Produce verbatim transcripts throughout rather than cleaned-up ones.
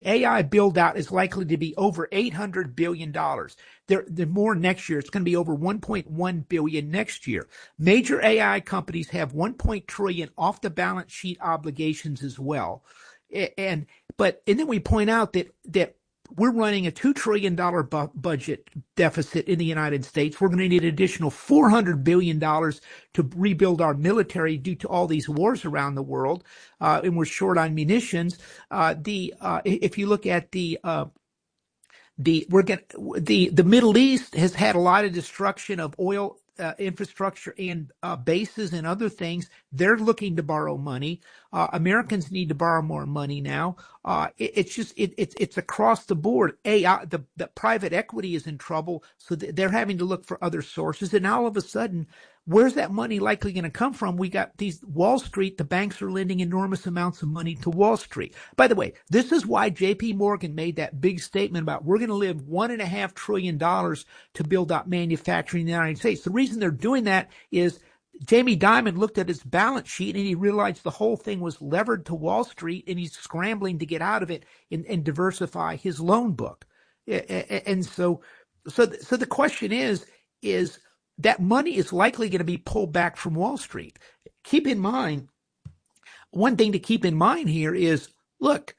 A I build out is likely to be over eight hundred billion dollars. There, the more next year. It's going to be over one point one billion dollars next year. Major A I companies have one point trillion off the balance sheet obligations as well. And but and then we point out that that we're running a two trillion dollars bu- budget deficit in the United States. We're going to need an additional four hundred billion dollars to rebuild our military due to all these wars around the world. Uh, and we're short on munitions. Uh, the uh, if you look at the uh, the we're going the the Middle East has had a lot of destruction of oil uh, infrastructure and uh, bases and other things. They're looking to borrow money. Uh, Americans need to borrow more money now. Uh, it, it's just it, it's it's across the board. A I, the the private equity is in trouble, so th- they're having to look for other sources. And all of a sudden, where's that money likely going to come from? We got these Wall Street. The banks are lending enormous amounts of money to Wall Street. By the way, this is why J P Morgan made that big statement about we're going to live one and a half trillion dollars to build up manufacturing in the United States. The reason they're doing that is Jamie Dimon looked at his balance sheet and he realized the whole thing was levered to Wall Street, and he's scrambling to get out of it and, and diversify his loan book. And so, so, so the question is, is that money is likely going to be pulled back from Wall Street. Keep in mind, one thing to keep in mind here is, look,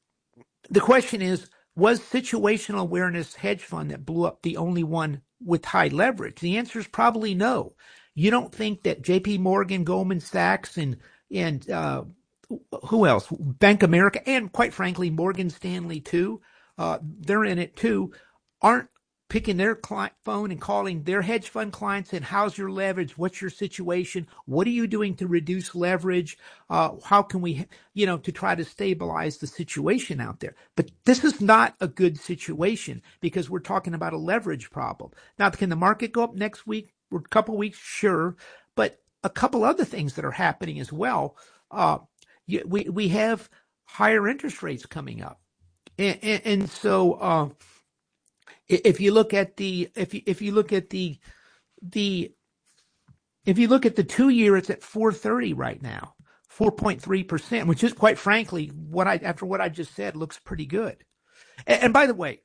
the question is, was situational awareness hedge fund that blew up the only one with high leverage? The answer is probably no. You don't think that J P Morgan, Goldman Sachs, and and uh, who else? Bank of America, and quite frankly, Morgan Stanley too. Uh, they're in it too. Aren't picking their client phone and calling their hedge fund clients and how's your leverage? What's your situation? What are you doing to reduce leverage? Uh, how can we, you know, to try to stabilize the situation out there? But this is not a good situation because we're talking about a leverage problem. Now, can the market go up next week or a couple of weeks? Sure. But a couple other things that are happening as well. Uh, we, we have higher interest rates coming up. And, and, and so, uh, If you look at the if you if you look at the the if you look at the two year, it's at four thirty right now, four point three percent, which is quite frankly what I after what I just said looks pretty good. And, and by the way,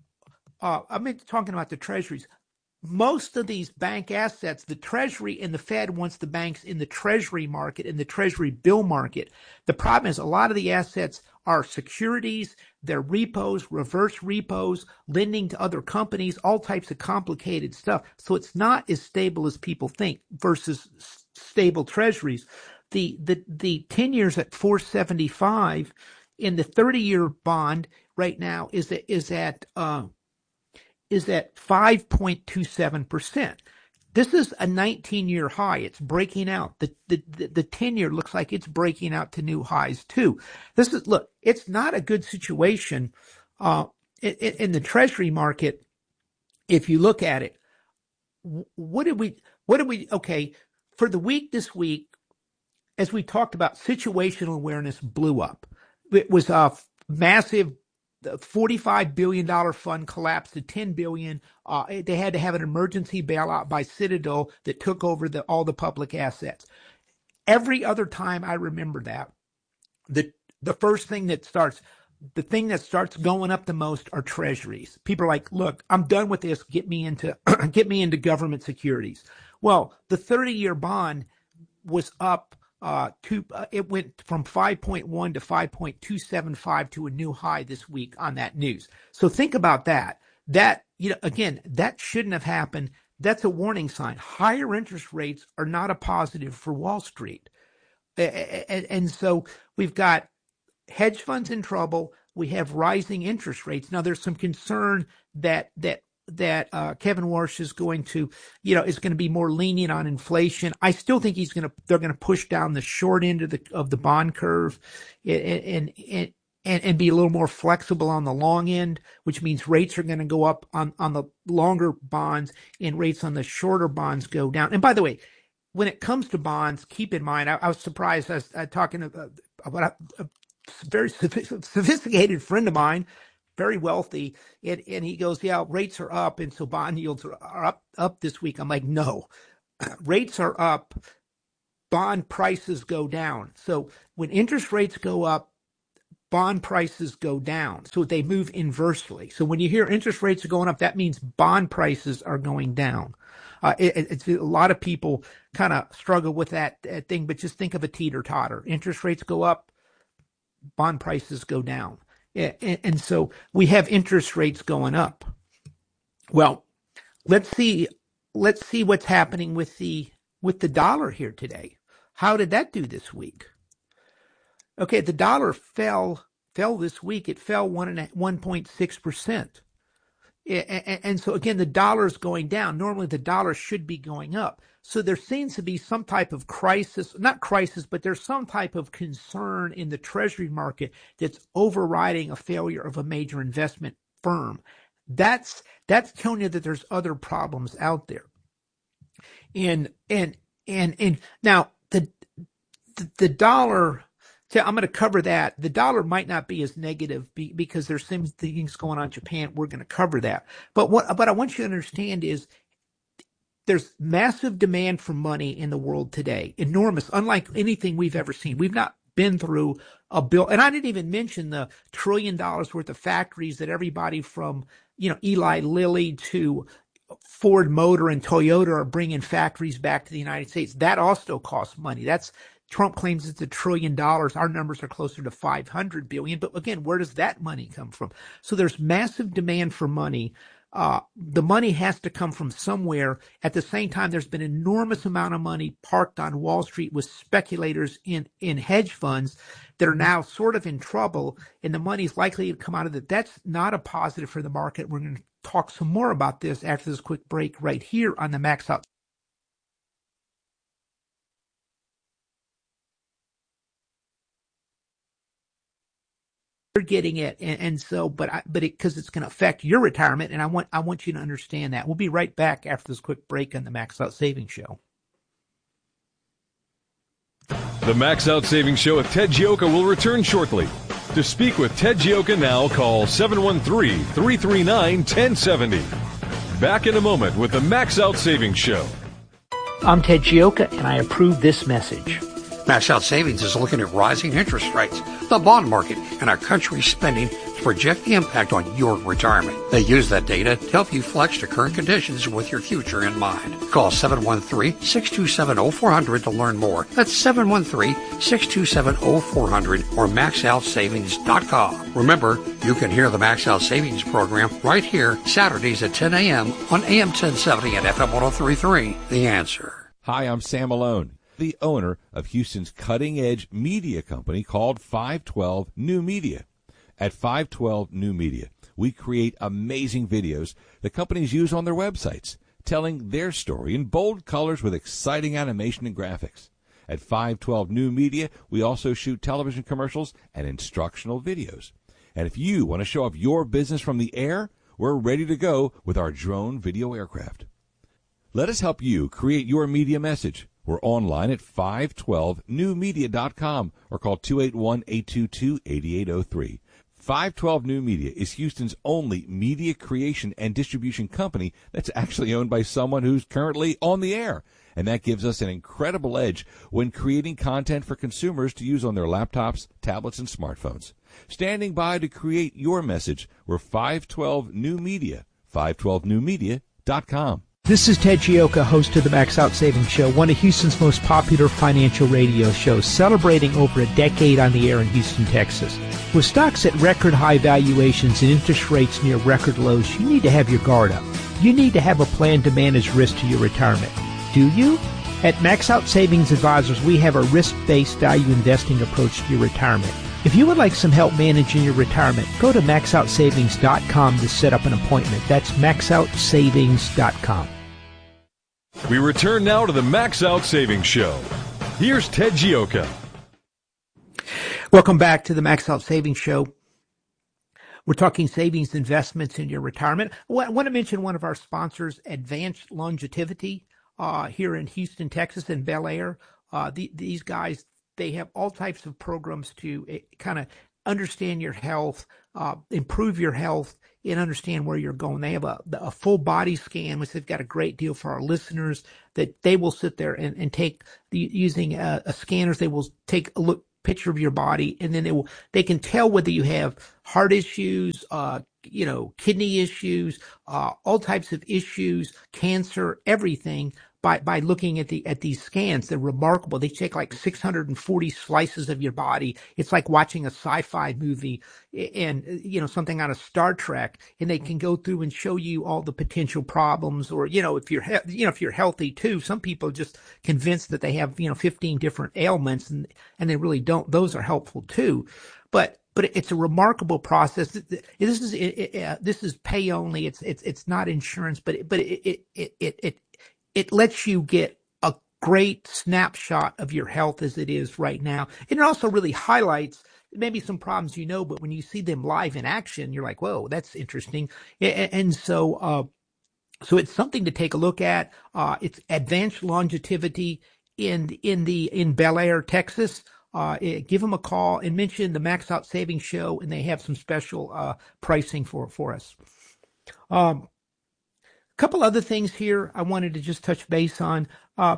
uh, I'm talking about the treasuries. Most of these bank assets, the Treasury and the Fed wants the banks in the Treasury market, in the Treasury bill market. The problem is a lot of the assets are securities, they're repos, reverse repos, lending to other companies, all types of complicated stuff. So it's not as stable as people think versus stable Treasuries. The the the ten years at four seventy-five, in the thirty year bond right now is at, is at uh, is at five point two seven percent. This is a nineteen year high. It's breaking out. The, the, the, the ten year looks like it's breaking out to new highs too. This is, look, it's not a good situation, uh, in, in the treasury market. If you look at it, what did we, what did we, okay, for the week this week, as we talked about, situational awareness blew up. It was a massive the forty-five billion dollars fund collapsed to ten billion dollars. Uh, they had to have an emergency bailout by Citadel that took over the, all the public assets. Every other time I remember that, the the first thing that starts, the thing that starts going up the most are treasuries. People are like, look, I'm done with this. Get me into get me into government securities. Well, the thirty year bond was up. Uh, to, uh, it went from five point one to five point two seven five to a new high this week on that news. So think about that. That, you know, again, that shouldn't have happened. That's a warning sign. Higher interest rates are not a positive for Wall Street. And, and so we've got hedge funds in trouble. We have rising interest rates. Now there's some concern that, that, that uh, Kevin Warsh is going to, you know, is going to be more lenient on inflation. I still think he's going to, they're going to push down the short end of the of the bond curve, and and and and be a little more flexible on the long end, which means rates are going to go up on on the longer bonds and rates on the shorter bonds go down. And by the way, when it comes to bonds, keep in mind, I, I was surprised. I was uh, talking about, about a, a very sophisticated friend of mine, very wealthy, and, and he goes, yeah, rates are up, and so bond yields are, are up up this week. I'm like, no, rates are up, bond prices go down. So when interest rates go up, bond prices go down. So they move inversely. So when you hear interest rates are going up, that means bond prices are going down. Uh, it, it's a lot of people kind of struggle with that, that thing, but just think of a teeter-totter. Interest rates go up, bond prices go down. And, and so we have interest rates going up. Well, let's see, let's see what's happening with the, with the dollar here today. How did that do this week? Okay, the dollar fell, fell this week. It fell one and one point six percent. And, and so again, the dollar is going down. Normally the dollar should be going up. So there seems to be some type of crisis, not crisis, but there's some type of concern in the treasury market that's overriding a failure of a major investment firm. That's, that's telling you that there's other problems out there. And, and, and, and now the, the, the dollar, so I'm going to cover that. The dollar might not be as negative be, because there's some things going on in Japan. We're going to cover that. But what, what I want you to understand is there's massive demand for money in the world today. Enormous, unlike anything we've ever seen. We've not been through a bill. And I didn't even mention the trillion dollars worth of factories that everybody from, you know, Eli Lilly to Ford Motor and Toyota are bringing factories back to the United States. That also costs money. That's Trump claims it's a trillion dollars. Our numbers are closer to five hundred billion. But again, where does that money come from? So there's massive demand for money. Uh, the money has to come from somewhere. At the same time, there's been an enormous amount of money parked on Wall Street with speculators in, in hedge funds that are now sort of in trouble, and the money's likely to come out of it. That's not a positive for the market. We're going to talk some more about this after this quick break right here on the Max Out. You're getting it, and, and so, but I, but it because it's going to affect your retirement, and I want I want you to understand that. We'll be right back after this quick break on the Max Out Savings Show. The Max Out Savings Show with Ted Gioka will return shortly. To speak with Ted Gioka now, call seven one three, three three nine, one zero seven zero. Back in a moment with the Max Out Savings Show. I'm Ted Gioka, and I approve this message. Max Out Savings is looking at rising interest rates, the bond market, and our country's spending to project the impact on your retirement. They use that data to help you flex to current conditions with your future in mind. Call seven one three, six two seven, zero four zero zero to learn more. That's seven one three, six two seven, zero four zero zero or max out savings dot com. Remember, you can hear the Max Out Savings program right here Saturdays at ten a.m. on A M ten seventy and F M one oh three point three. The Answer. Hi, I'm Sam Malone, the owner of Houston's cutting-edge media company called five twelve New Media. At five twelve New Media, we create amazing videos that companies use on their websites, telling their story in bold colors with exciting animation and graphics. At five twelve New Media, we also shoot television commercials and instructional videos. And if you want to show off your business from the air, we're ready to go with our drone video aircraft. Let us help you create your media message. We're online at five twelve new media dot com or call two eight one, eight two two, eight eight zero three. five twelve New Media is Houston's only media creation and distribution company that's actually owned by someone who's currently on the air. And that gives us an incredible edge when creating content for consumers to use on their laptops, tablets, and smartphones. Standing by to create your message, we're five twelve New Media, five twelve new media dot com. This is Ted Gioka, host of the Max Out Savings Show, one of Houston's most popular financial radio shows, celebrating over a decade on the air in Houston, Texas. With stocks at record high valuations and interest rates near record lows, you need to have your guard up. You need to have a plan to manage risk to your retirement. Do you? At Max Out Savings Advisors, we have a risk-based value investing approach to your retirement. If you would like some help managing your retirement, go to max out savings dot com to set up an appointment. That's max out savings dot com. We return now to the Max Out Savings Show. Here's Ted Gioka. Welcome back to the Max Out Savings Show. We're talking savings investments in your retirement. I want to mention one of our sponsors, Advanced Longevity, uh, here in Houston, Texas, and Bel Air. Uh, the, these guys, they have all types of programs to uh, kind of understand your health, uh, improve your health, and understand where you're going. They have a, a full body scan, which they've got a great deal for our listeners, that they will sit there and, and take, the, using uh, a scanners, they will take a look, picture of your body, and then they will they can tell whether you have heart issues, uh, you know, kidney issues, uh, all types of issues, cancer, everything. By, by looking at the, at these scans. They're remarkable. They take like six hundred forty slices of your body. It's like watching a sci-fi movie and, you know, something out of Star Trek, and they can go through and show you all the potential problems. Or, you know, if you're, he- you know, if you're healthy too, some people are just convinced that they have, you know, fifteen different ailments, and, and they really don't. Those are helpful too. But, but it's a remarkable process. This is, it, it, uh, this is pay only. It's, it's, it's not insurance, but, it, but it, it, it, it, it It lets you get a great snapshot of your health as it is right now. And it also really highlights maybe some problems you know, but when you see them live in action, you're like, whoa, that's interesting. And so, uh, so it's something to take a look at. Uh, it's advanced longevity in, in the, in Bel Air, Texas. Uh, give them a call and mention the Max Out Savings Show, and they have some special, uh, pricing for, for us. Um, couple other things here I wanted to just touch base on. Uh,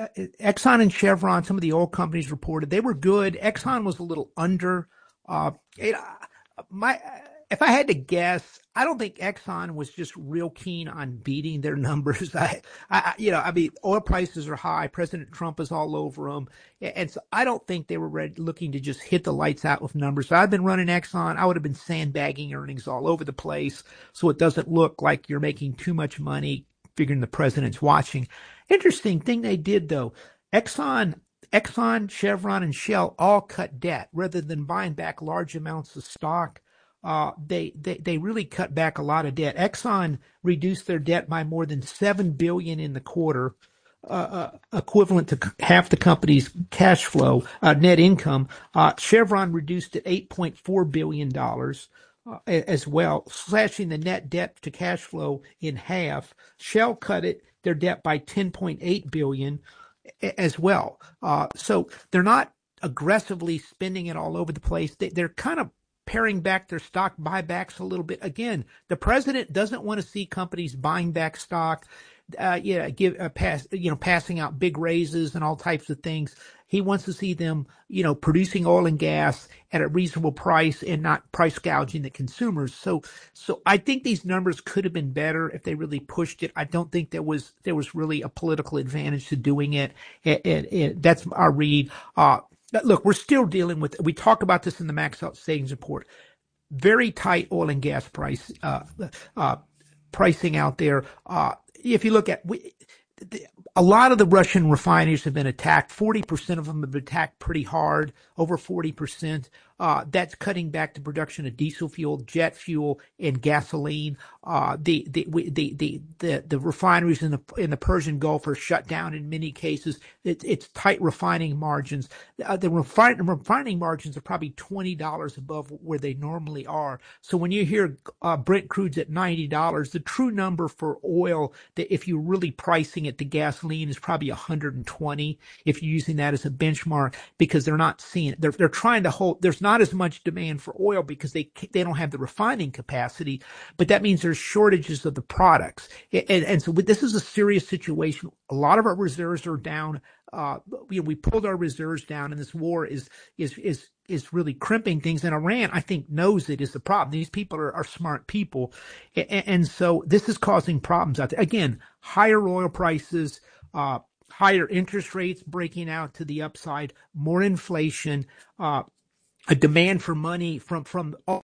Exxon and Chevron, some of the oil companies reported they were good. Exxon was a little under. Uh, it, my, if I had to guess, I don't think Exxon was just real keen on beating their numbers. I, I, you know, I mean, oil prices are high. President Trump is all over them. And so I don't think they were ready, looking to just hit the lights out with numbers. So I've been running Exxon. I would have been sandbagging earnings all over the place, so it doesn't look like you're making too much money, figuring the president's watching. Interesting thing they did, though. Exxon, Exxon, Chevron, and Shell all cut debt rather than buying back large amounts of stock. Uh, they, they, they really cut back a lot of debt. Exxon reduced their debt by more than seven billion dollars in the quarter, uh, uh, equivalent to half the company's cash flow, uh, net income. Uh, Chevron reduced it eight point four billion dollars. Uh, as well, slashing the net debt to cash flow in half. Shell cut it, their debt by ten point eight billion dollars as well. Uh, so they're not aggressively spending it all over the place. They, they're kind of paring back their stock buybacks a little bit. Again, the president doesn't want to see companies buying back stock, uh, yeah, give uh, pass, you know, passing out big raises and all types of things. He wants to see them, you know, producing oil and gas at a reasonable price and not price gouging the consumers. So, so I think these numbers could have been better if they really pushed it. I don't think there was there was really a political advantage to doing it. And, and, and that's our read. Uh, look, we're still dealing with. We talk about this in the Max Out Savings Report. Very tight oil and gas price uh, uh, pricing out there. Uh, if you look at we. A lot of the Russian refineries have been attacked. forty percent of them have been attacked pretty hard, over forty percent. Uh, that's cutting back the production of diesel fuel, jet fuel, and gasoline. Uh, the, the, the, the, the, the refineries in the, in the Persian Gulf are shut down in many cases. It, it's tight refining margins. Uh, the refin- refining margins are probably twenty dollars above where they normally are. So when you hear uh, Brent crude's at ninety dollars, the true number for oil, that if you're really pricing it to gasoline, is probably one hundred twenty if you're using that as a benchmark, because they're not seeing it. They're, they're trying to hold, there's not as much demand for oil because they they don't have the refining capacity, but that means there's shortages of the products. And, and so this is a serious situation. A lot of our reserves are down. Uh, you know, we pulled our reserves down, and this war is is is is really crimping things. And Iran, I think, knows it is the problem. These people are, are smart people, and, and so this is causing problems out there. Again, higher oil prices, uh, higher interest rates breaking out to the upside, more inflation, uh, a demand for money from from all.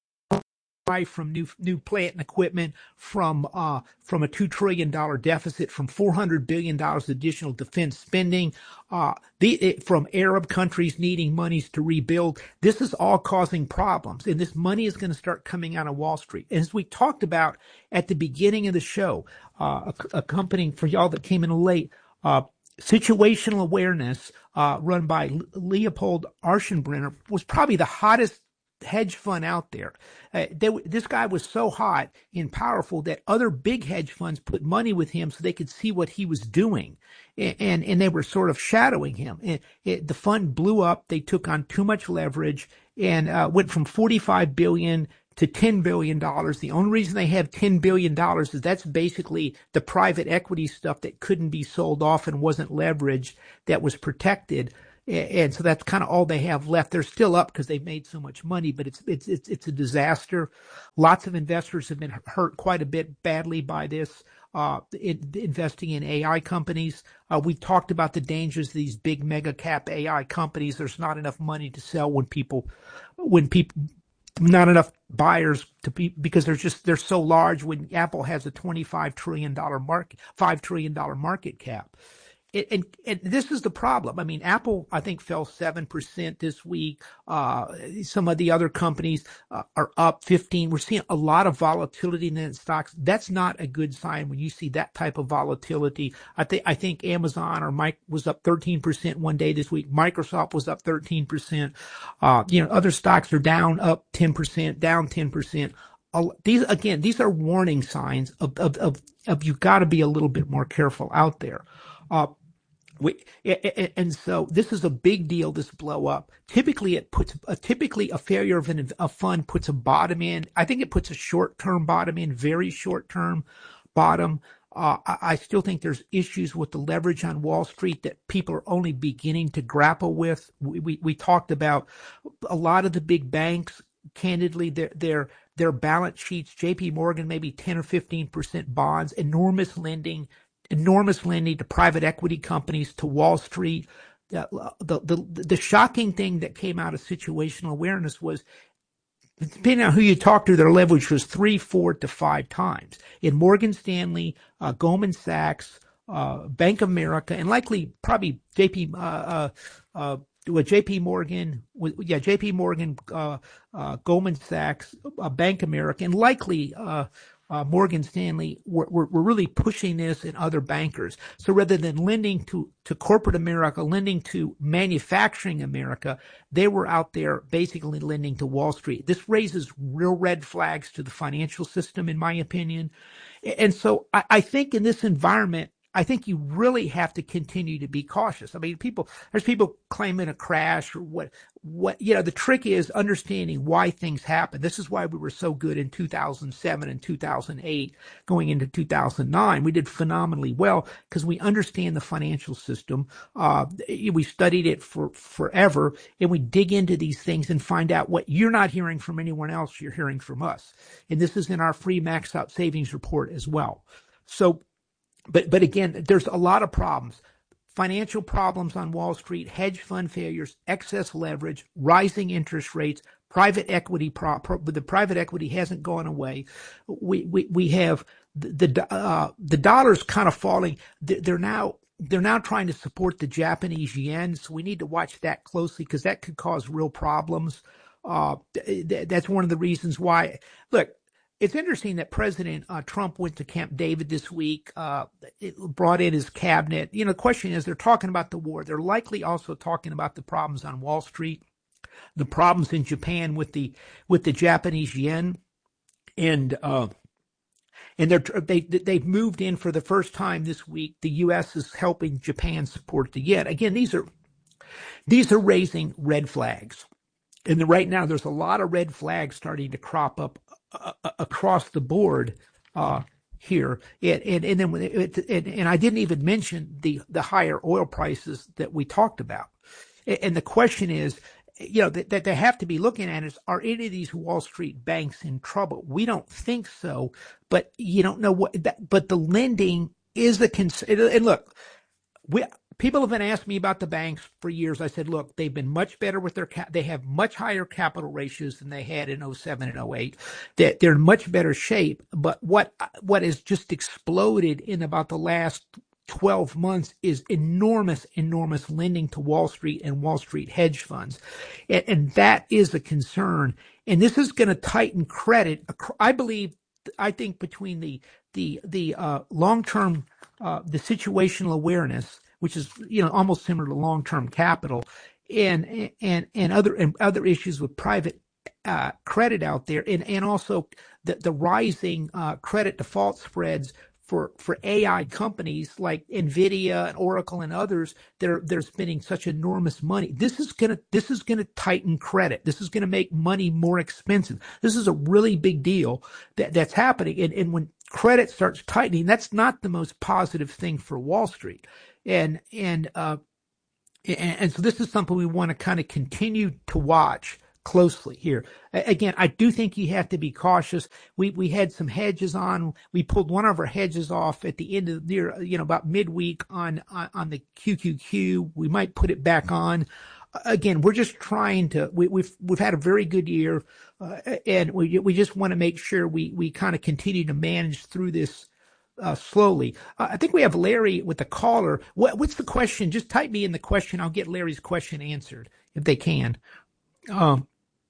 From new new plant and equipment, from uh from a two trillion dollar deficit, from four hundred billion dollars additional defense spending, uh the it, from Arab countries needing monies to rebuild. This is all causing problems, and this money is going to start coming out of Wall Street. And as we talked about at the beginning of the show, uh accompanying for y'all that came in late, uh situational awareness, uh run by Leopold Aschenbrenner, was probably the hottest hedge fund out there. Uh, they, this guy was so hot and powerful that other big hedge funds put money with him so they could see what he was doing, and and, and they were sort of shadowing him. And it, the fund blew up. They took on too much leverage and uh, went from forty-five billion dollars to ten billion dollars. The only reason they have ten billion dollars is that's basically the private equity stuff that couldn't be sold off and wasn't leveraged, that was protected. and so that's kind of all they have left. They're still up because they've made so much money, but it's it's it's it's a disaster. Lots of investors have been hurt quite a bit badly by this. Uh, in, investing in A I companies, uh, we've talked about the dangers of these big mega cap A I companies. There's not enough money to sell when people, when people, not enough buyers to be because they're just they're so large. When Apple has a twenty-five trillion dollars market, five trillion dollars market cap. It, and, and this is the problem. I mean, Apple, I think, fell seven percent this week. Uh, some of the other companies uh, are up fifteen. We're seeing a lot of volatility in the stocks. That's not a good sign when you see that type of volatility. I think, I think Amazon or Mike was up thirteen percent one day this week. Microsoft was up thirteen percent. Uh, you know, other stocks are down, up ten percent, down ten percent. These, again, these are warning signs of, of, of, of you've got to be a little bit more careful out there. Uh, We, and so this is a big deal, this blow up. Typically, it puts a, typically a failure of an, a fund puts a bottom in. I think it puts a short term bottom in, very short term bottom. Uh, I, I still think there's issues with the leverage on Wall Street that people are only beginning to grapple with. We, we, we talked about a lot of the big banks, candidly, their, their, their balance sheets, J P Morgan, maybe ten or fifteen percent bonds, enormous lending. Enormous lending to private equity companies, to Wall Street. Uh, the, the the shocking thing that came out of situational awareness was, depending on who you talk to, their leverage was three, four to five times. In Morgan Stanley, uh, Goldman Sachs, uh, Bank of America, and likely probably J P uh, uh, uh, with J P Morgan, with, yeah, J P Morgan, uh, uh, Goldman Sachs, uh, Bank of America, and likely. Uh, Uh, Morgan Stanley, we're, we're really pushing this and other bankers. So rather than lending to, to corporate America, lending to manufacturing America, they were out there basically lending to Wall Street. This raises real red flags to the financial system, in my opinion. And so I, I think in this environment, I think you really have to continue to be cautious. I mean, people, there's people claiming a crash or what, what, you know, the trick is understanding why things happen. This is why we were so good in two thousand seven and two thousand eight going into two thousand nine. We did phenomenally well because we understand the financial system. Uh, we studied it for forever, and we dig into these things and find out what you're not hearing from anyone else. You're hearing from us. And this is in our free Max Out Savings report as well. So, But but again, there's a lot of problems. Financial problems on Wall Street, hedge fund failures, excess leverage, rising interest rates, private equity. Pro, pro, but the private equity hasn't gone away. We we we have the the, uh, the dollar's kind of falling. They're now they're now trying to support the Japanese yen, so we need to watch that closely because that could cause real problems. Uh, that's one of the reasons why. Look. It's interesting that President uh, Trump went to Camp David this week, uh, it brought in his cabinet. You know, the question is, they're talking about the war. They're likely also talking about the problems on Wall Street, the problems in Japan with the with the Japanese yen, and uh, and they're they they've moved in for the first time this week. The U S is helping Japan support the yen. Again, these are these are raising red flags, and the, right now there's a lot of red flags starting to crop up Uh, across the board uh, here, and and, and then it, and, and I didn't even mention the the higher oil prices that we talked about. And, and the question is, you know, that, that they have to be looking at is, are any of these Wall Street banks in trouble? We don't think so, but you don't know what. That, but the lending is the concern. And look, we. People have been asking me about the banks for years. I said, look, they've been much better with their cap. They have much higher capital ratios than they had in oh seven and oh eight. That they're in much better shape. But what what has just exploded in about the last twelve months is enormous, enormous lending to Wall Street and Wall Street hedge funds. And, and that is a concern. And this is going to tighten credit. I believe, I think between the, the, the uh, long-term, uh, the situational awareness, which is, you know, almost similar to long-term capital, and and and other and other issues with private uh, credit out there, and and also the the rising uh, credit default spreads for for A I companies like Nvidia and Oracle and others that are they're spending such enormous money. This is gonna this is gonna tighten credit. This is gonna make money more expensive. This is a really big deal that that's happening, and and when credit starts tightening, that's not the most positive thing for Wall Street. And and uh, And, and so this is something we want to kind of continue to watch closely here. Again, I do think you have to be cautious. We we had some hedges on. We pulled one of our hedges off at the end of near, you know, about midweek on on, on the Q Q Q. We might put it back on. Again, we're just trying to. We, we've we've had a very good year, uh, and we we just want to make sure we we kind of continue to manage through this uh, slowly. Uh, I think we have Larry with the caller. What what's the question? Just type me in the question. I'll get Larry's question answered if they can. Um.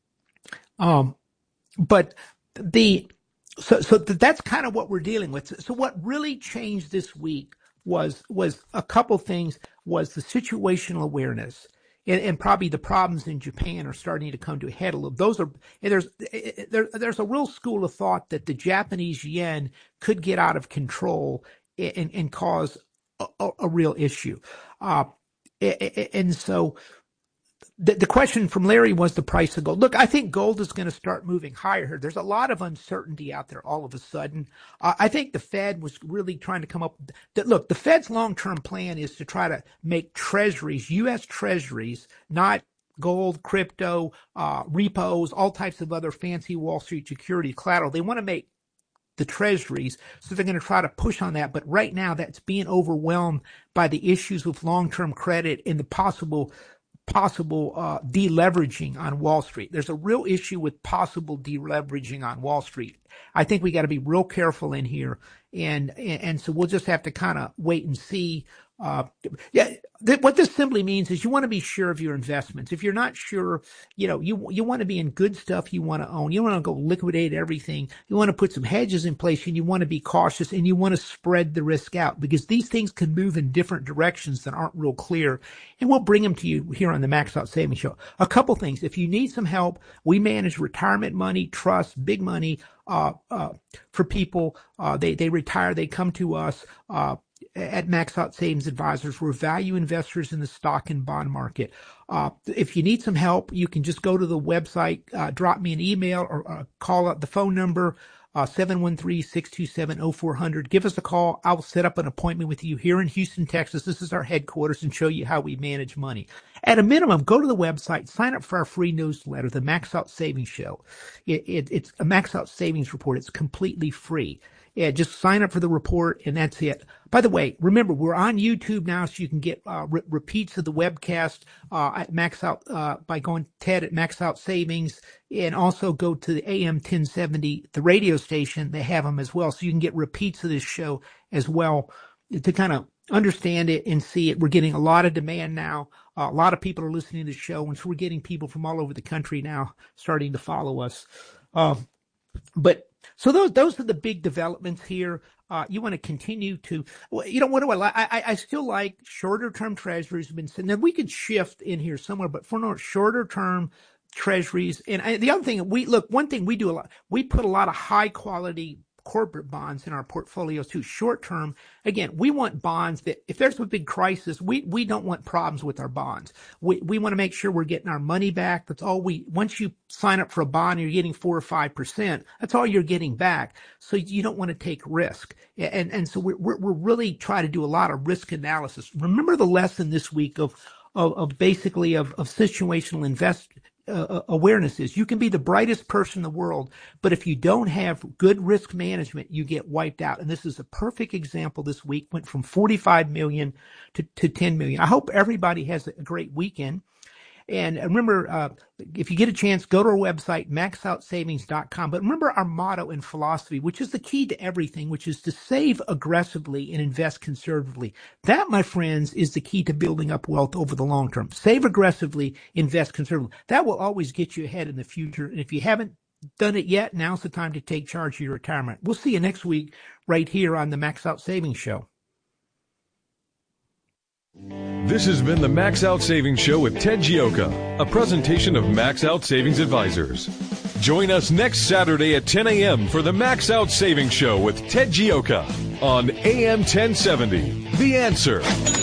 Um, but the, so, so that's kind of what we're dealing with. So what really changed this week was, was a couple things, was the situational awareness and, and probably the problems in Japan are starting to come to a head a little. Those are, and there's, there, there's a real school of thought that the Japanese yen could get out of control and, and cause a, a real issue. Uh, and so, The, the question from Larry was the price of gold. Look, I think gold is going to start moving higher. There's a lot of uncertainty out there all of a sudden. Uh, I think the Fed was really trying to come up that, look, the Fed's long-term plan is to try to make treasuries, U S treasuries, not gold, crypto, uh, repos, all types of other fancy Wall Street security collateral. They want to make the treasuries, so they're going to try to push on that. But right now that's being overwhelmed by the issues with long-term credit and the possible possible uh, deleveraging on Wall Street. There's a real issue with possible deleveraging on Wall Street. I think we got to be real careful in here. And, and, and so we'll just have to kind of wait and see. Uh, yeah, th- what this simply means is you want to be sure of your investments. If you're not sure, you know, you, you want to be in good stuff you want to own. You want to go liquidate everything. You want to put some hedges in place and you want to be cautious and you want to spread the risk out because these things can move in different directions that aren't real clear. And we'll bring them to you here on the Max Out Savings Show. A couple things. If you need some help, we manage retirement money, trust, big money, uh, uh, for people. Uh, they, they retire, they come to us, uh, at Max Out Savings Advisors. We're value investors in the stock and bond market. Uh, if you need some help, you can just go to the website, uh, drop me an email or uh, call up the phone number, uh, seven one three, six two seven, oh four hundred. Give us a call. I will set up an appointment with you here in Houston, Texas. This is our headquarters and show you how we manage money. At a minimum, go to the website, sign up for our free newsletter, the Max Out Savings Show. It, it, it's a Max Out Savings report. It's completely free. Yeah, just sign up for the report and that's it. By the way, remember, we're on YouTube now, so you can get uh, re- repeats of the webcast uh, at Max Out uh, by going Ted at Max Out Savings, and also go to the A M ten seventy, the radio station. They have them as well, so you can get repeats of this show as well to kind of understand it and see it. We're getting a lot of demand now. Uh, a lot of people are listening to the show, and so we're getting people from all over the country now starting to follow us. Uh, but So those those are the big developments here. Uh, you want to continue to, you know, what do I like? I, I still like shorter term treasuries have been sitting. Now we could shift in here somewhere, but for no shorter term treasuries. And I, the other thing we look, one thing we do a lot, we put a lot of high quality corporate bonds in our portfolios too. Short term, again, we want bonds that if there's a big crisis, we, we don't want problems with our bonds. We we want to make sure we're getting our money back. That's all we, once you sign up for a bond, you're getting four or five percent. That's all you're getting back. So you don't want to take risk. And, and so we're, we're, we're really trying to do a lot of risk analysis. Remember the lesson this week of, of, of basically of, of situational invest, Uh, awareness is you can be the brightest person in the world, but if you don't have good risk management, you get wiped out. And this is a perfect example this week, went from forty-five million to, to ten million. I hope everybody has a great weekend. And remember, uh, if you get a chance, go to our website, max out savings dot com. But remember our motto and philosophy, which is the key to everything, which is to save aggressively and invest conservatively. That, my friends, is the key to building up wealth over the long term. Save aggressively, invest conservatively. That will always get you ahead in the future. And if you haven't done it yet, now's the time to take charge of your retirement. We'll see you next week right here on the Max Out Savings Show. This has been the Max Out Savings Show with Ted Gioka, a presentation of Max Out Savings Advisors. Join us next Saturday at ten a.m. for the Max Out Savings Show with Ted Gioka on A M ten seventy. The Answer.